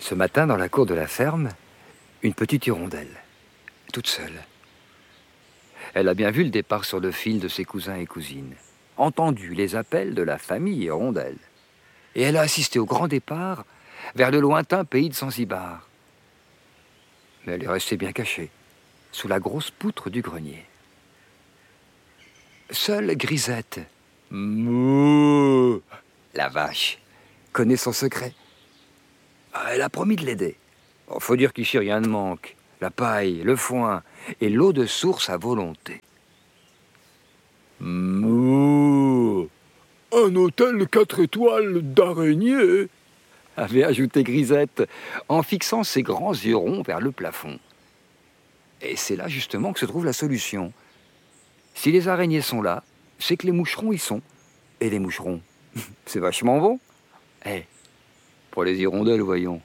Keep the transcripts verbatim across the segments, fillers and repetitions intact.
Ce matin, dans la cour de la ferme, une petite hirondelle, toute seule. Elle a bien vu le départ sur le fil de ses cousins et cousines, entendu les appels de la famille hirondelle. Et elle a assisté au grand départ vers le lointain pays de Zanzibar. Mais elle est restée bien cachée, sous la grosse poutre du grenier. Seule Grisette, mouh, la vache, connaît son secret. Elle a promis de l'aider. Oh, faut dire qu'ici rien ne manque. La paille, le foin et l'eau de source à volonté. Mouh, un hôtel quatre étoiles d'araignée, avait ajouté Grisette en fixant ses grands yeux ronds vers le plafond. Et c'est là justement que se trouve la solution. Si les araignées sont là, c'est que les moucherons y sont. Et les moucherons, c'est vachement bon. Eh, pour les hirondelles, voyons.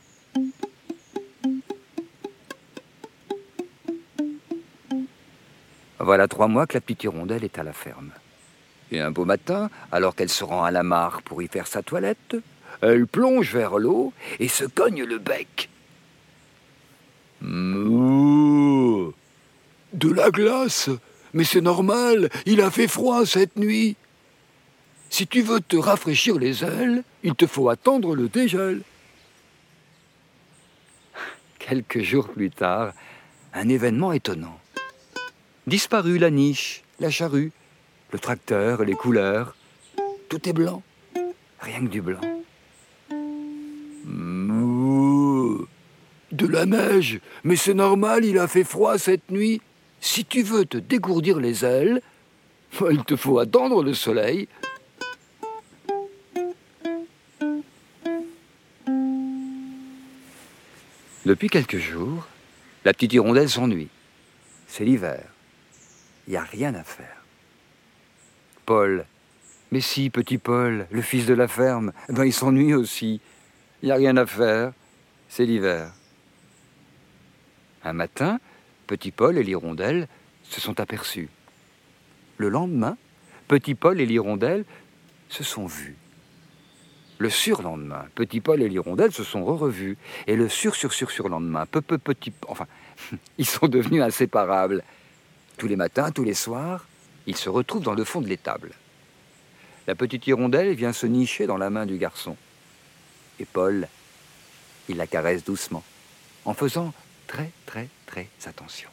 Voilà trois mois que la petite hirondelle est à la ferme. Et un beau matin, alors qu'elle se rend à la mare pour y faire sa toilette, elle plonge vers l'eau et se cogne le bec. Mouh, de la glace, mais c'est normal, il a fait froid cette nuit. Si tu veux te rafraîchir les ailes, il te faut attendre le dégel. Quelques jours plus tard, un événement étonnant. Disparu la niche, la charrue, le tracteur, les couleurs. Tout est blanc, rien que du blanc. Mouh, de la neige, mais c'est normal, il a fait froid cette nuit. Si tu veux te dégourdir les ailes, il te faut attendre le soleil. Depuis quelques jours, la petite hirondelle s'ennuie. C'est l'hiver. Il n'y a rien à faire. Paul, mais si, petit Paul, le fils de la ferme, ben il s'ennuie aussi. Il n'y a rien à faire. C'est l'hiver. Un matin, petit Paul et l'hirondelle se sont aperçus. Le lendemain, petit Paul et l'hirondelle se sont vus. Le surlendemain, petit Paul et l'hirondelle se sont re-revus. Et le sur-sur-sur-surlendemain, peu peu petit... Enfin, ils sont devenus inséparables. Tous les matins, tous les soirs, ils se retrouvent dans le fond de l'étable. La petite hirondelle vient se nicher dans la main du garçon. Et Paul, il la caresse doucement, en faisant très, très, très attention.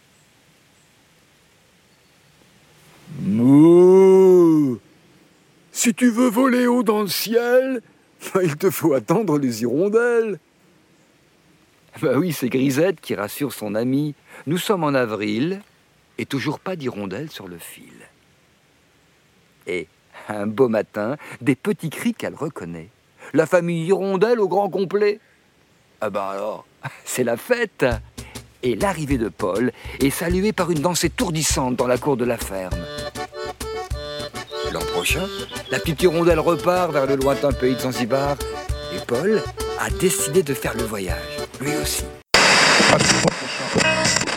Mouh, si tu veux voler haut dans le ciel, il te faut attendre les hirondelles. Ben oui, c'est Grisette qui rassure son ami. Nous sommes en avril et toujours pas d'hirondelle sur le fil. Et un beau matin, des petits cris qu'elle reconnaît. La famille hirondelle au grand complet. Ah ben alors, c'est la fête. Et l'arrivée de Paul est saluée par une danse étourdissante dans la cour de la ferme. L'an prochain, la petite hirondelle repart vers le lointain pays de Zanzibar. Et Paul a décidé de faire le voyage, lui aussi.